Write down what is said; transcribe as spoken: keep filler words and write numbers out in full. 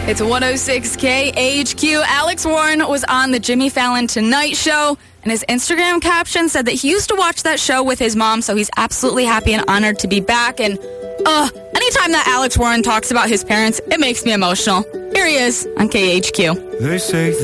It's one oh six K A H Q. Alex Warren was on the Jimmy Fallon Tonight Show, and his Instagram caption said that he used to watch that show with his mom, so he's absolutely happy and honored to be back. And uh, anytime that Alex Warren talks about his parents, it makes me emotional. Here he is on K A H Q. They say